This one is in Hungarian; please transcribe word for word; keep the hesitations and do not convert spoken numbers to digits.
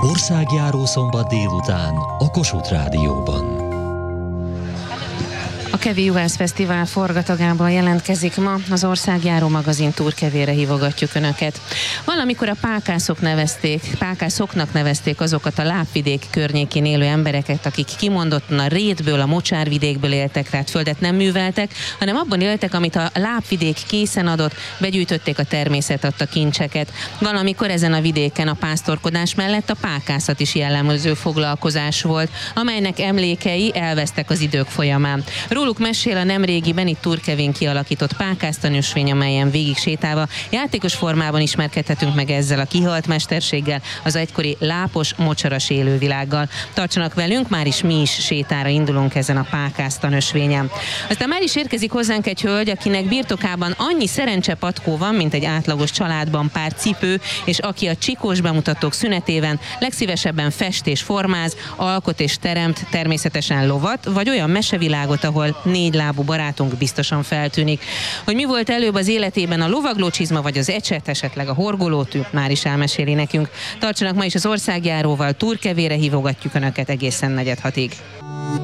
Országjáró szombat délután a Kossuth Rádióban. A Kevi Juhász Fesztivál forgatagában jelentkezik ma, az Országjáró magazin túrkevére hívogatjuk Önöket. Valamikor a pákászok nevezték, pákászoknak nevezték azokat a lábvidék környékén élő embereket, akik kimondottan a rétből, a mocsárvidékből éltek, tehát földet nem műveltek, hanem abban éltek, amit a lábvidék készen adott, begyűjtötték a természet adta kincseket. Valamikor ezen a vidéken a pásztorkodás mellett a pákászat is jellemző foglalkozás volt, amelynek emlékei elvesztek az idők folyamán. Róluk mesél a nemrégiben itt Túrkevén kialakított pákásztanösvény, amelyen végig sétálva játékos formában ismerkedhetünk meg ezzel a kihalt mesterséggel, az egykori lápos, mocsaras élővilággal. Tartsanak velünk, már is mi is sétára indulunk ezen a pákásztanösvényen. Aztán már is érkezik hozzánk egy hölgy, akinek birtokában annyi szerencsepatkó van, mint egy átlagos családban pár cipő, és aki a csikós bemutatók szünetében legszívesebben fest és formáz, alkot és teremt, természetesen lovat, vagy olyan mesevilágot, ahol négy lábú barátunk biztosan feltűnik. Hogy mi volt előbb az életében, a lovaglócsizma vagy az ecset, esetleg a horgolótű, már is elmeséli nekünk. Tartsanak ma is az Országjáróval, Túrkevére hívogatjuk Önöket egészen negyed hatig.